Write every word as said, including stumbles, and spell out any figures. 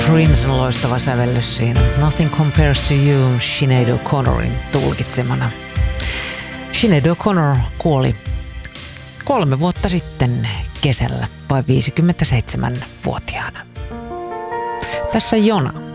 Princein loistava sävellys siinä. Nothing Compares to You Sinead O'Connorin tulkitsemana. Sinead O'Connor kuoli kolme vuotta sitten kesällä, vain viisikymmentäseitsemänvuotiaana. Tässä Jona.